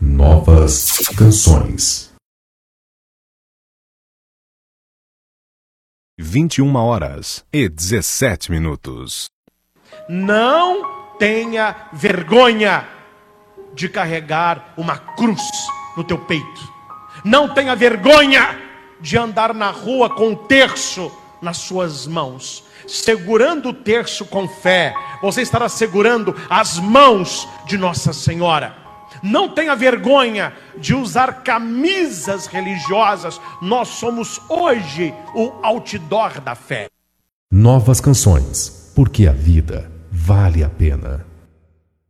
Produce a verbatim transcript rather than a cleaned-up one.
Novas canções. vinte e uma horas e dezessete minutos. Não tenha vergonha de carregar uma cruz no teu peito. Não tenha vergonha de andar na rua com um terço nas suas mãos. Segurando o terço com fé, você estará segurando as mãos de Nossa Senhora. Não tenha vergonha de usar camisas religiosas. Nós somos hoje o outdoor da fé. Novas canções, porque a vida vale a pena.